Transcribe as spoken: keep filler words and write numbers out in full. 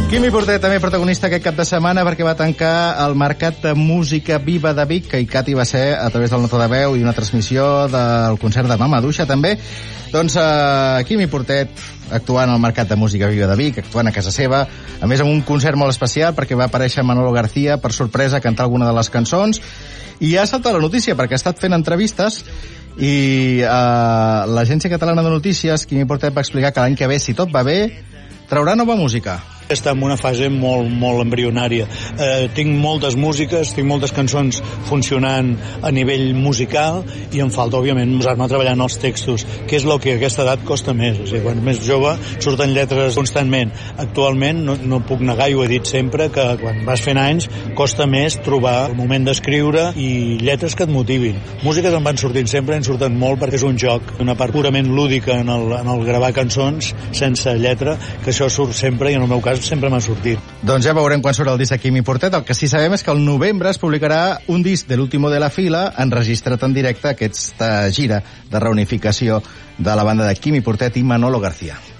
Quimi Portet, també protagonista aquest cap de setmana, perquè va tancar el Mercat de Música Viva de Vic, que Icati va ser a través del Nota de Veu i una transmissió del concert de Mama Duixa, també. Doncs eh, Quimi Portet actuant al Mercat de Música Viva de Vic, actuant a casa seva, a més amb un concert molt especial, perquè va aparèixer Manolo García, per sorpresa, a cantar alguna de les cançons, i ha saltat la notícia, perquè ha estat fent entrevistes, i eh, l'Agència Catalana de Notícies, Quimi Portet, va explicar que l'any que ve, si tot va bé, traurà nova música. Està en una fase molt, molt embrionària. Eh, tinc moltes músiques, tinc moltes cançons funcionant a nivell musical i em falta, òbviament, posar-me a treballar en els textos, que és el que a aquesta edat costa més. O sigui, quan més jove surten lletres constantment. Actualment, no, no puc negar, i ho he dit sempre, que quan vas fent anys costa més trobar el moment d'escriure i lletres que et motivin. Músiques en van sortint sempre, en surten molt, perquè és un joc, una part purament lúdica en el, en el gravar cançons sense lletra, que això surt sempre, i en el meu cas sempre m'ha sortit. Doncs ja veurem quan surt el disc de Quimi Portet. El que sí sabem és que al novembre es publicarà un disc de l'último de la fila enregistrat en directe, aquesta gira de reunificació de la banda de Quimi Portet i Manolo García.